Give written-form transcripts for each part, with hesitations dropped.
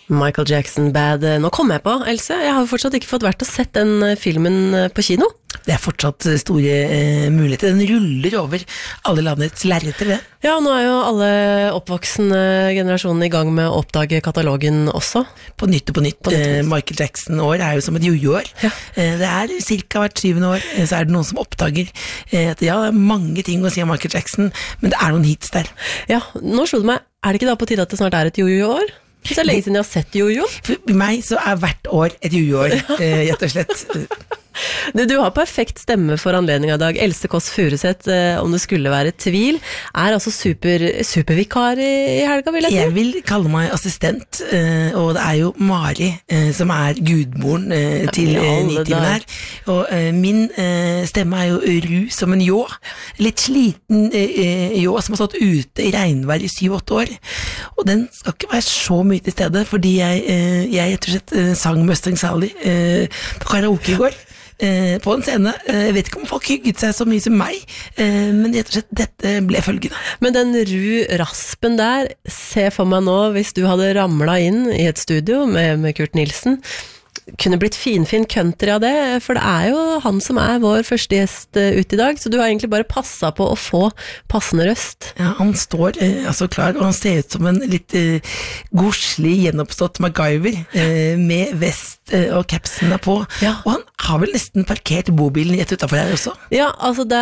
Michael Jackson Bad. Nå kom jeg på, Else, jeg har fortsatt ikke fått vært og sett den filmen på kino. Det fortsatt store muligheter. Den ruller over alle landets lerreter, det. Ja, nå jo alle oppvoksende generasjoner i gang med å oppdage katalogen også. På nytt og på nytt. Michael Jackson-år jo som et jojo-år. Ja. Det cirka hvert 7. år, så det noen som oppdager at ja, det mange ting å si om Michael Jackson, men det noen hits der. Ja, nå slo det meg, det ikke da på tide at det snart et jojo-år? Det så lenge siden jeg har sett jojo. For meg så hvert år et jojo-år, rett og slett. Du har perfekt stemme for anledningen i dag. Else Kåss Furuseth, om det skulle være tvil, altså supervikar i helga, vil jeg si. Jeg vil kalle meg assistent, og det jo Mari som gudmoren til Nitimen her. Og min stemme jo ru som en jå. Litt sliten jå som har stått ute i regnvær i 7-8 år. Og den skal ikke være så mye til stede, fordi jeg rett og slett sang Mustang Sally på karaoke i går. På en scene. Jeg vet ikke om folk hygget seg så mye som meg, men rett og slett dette ble følgende. Men den raspen der, se for meg nå, hvis du hadde ramlet inn i et studio med Kurt Nilsen, kunne blitt fin country av det, for det jo han som vår første gjest ut i dag, så du har egentlig bare passet på å få passende røst. Ja, han står altså klar, og han ser ut som en litt godslig gjenoppstått MacGyver, med vest og capsen på, ja. Og han har vel nesten parkert bobilen rett utenfor her også. Ja, altså det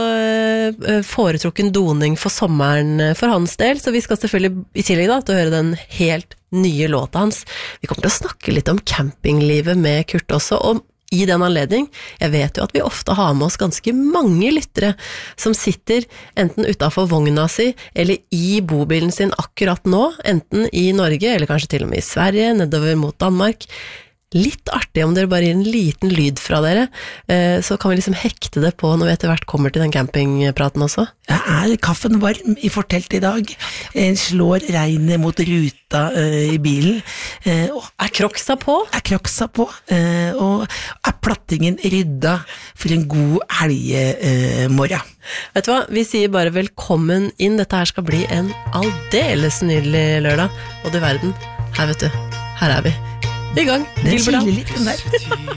jo foretrukken doning for sommeren for hans del, så vi skal selvfølgelig i tillegg da, til å høre den helt nye låta hans. Vi kommer til å snakke litt om campinglivet med Kurt også, og i den anledning, jeg vet jo at vi ofte har med oss ganske mange lyttere som sitter enten utenfor vogna si, eller i bobilen sin akkurat nå, enten i Norge, eller kanskje til og med i Sverige, nedover mot Danmark. Litt artig om dere bare gir en liten lyd fra dere, så kan vi liksom hekte det på når vi etter hvert kommer til den campingpraten også. Kaffen varm i fortelt i dag, slår regnet mot ruta i bilen, og kroksa på? Kroksa på, og plattingen rydda for en god helgemorgen. Vet du hva, vi sier bare velkommen inn, dette her skal bli en aldeles nydelig lørdag, og du verden, her vet du, her vi. I gang, den kiler litt den der.